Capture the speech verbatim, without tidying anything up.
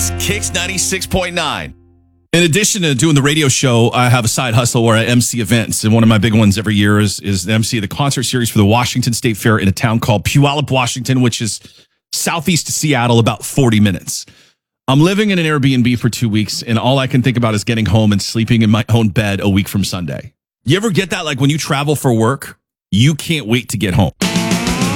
is Kicks ninety-six point nine. In addition to doing the radio show, I have a side hustle where I M C events. And one of my big ones every year is, is the M C of the concert series for the Washington State Fair in a town called Puyallup, Washington, which is southeast of Seattle, about forty minutes. I'm living in an Airbnb for two weeks, and all I can think about is getting home and sleeping in my own bed a week from Sunday. You ever get that? Like when you travel for work, you can't wait to get home.